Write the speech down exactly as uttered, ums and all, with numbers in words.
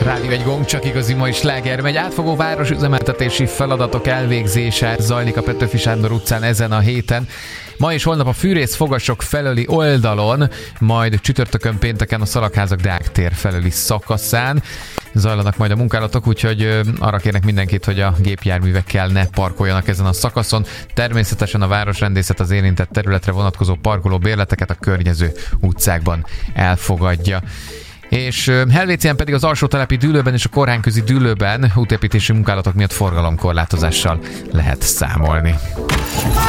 Rádió egy gong, csak igazi mai sláger megy. Átfogó városüzemeltetési feladatok elvégzése zajlik a Petőfi Sándor utcán ezen a héten. Ma és holnap a Fűrész-Fogasok felőli oldalon, majd csütörtökön pénteken a Szalagházak Deák tér felőli szakaszán zajlanak majd a munkálatok, úgyhogy arra kérnek mindenkit, hogy a gépjárművekkel ne parkoljanak ezen a szakaszon. Természetesen a városrendészet az érintett területre vonatkozó parkoló bérleteket a környező utcákban elfogadja. És Helvécián pedig az alsótelepi Dűlőben és a Korhányközi Dűlőben útépítési munkálatok miatt forgalomkorlátozással lehet számolni.